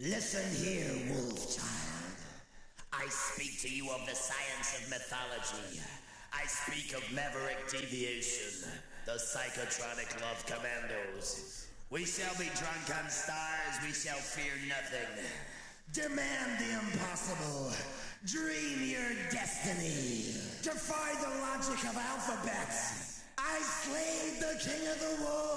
Listen here, wolf child. I speak to you of the science of mythology. I speak of Maverick Deviation, the psychotronic love commandos. We shall be drunk on stars, we shall fear nothing. Demand the impossible. Dream your destiny. Defy the logic of alphabets. I slayed the king of the wolves.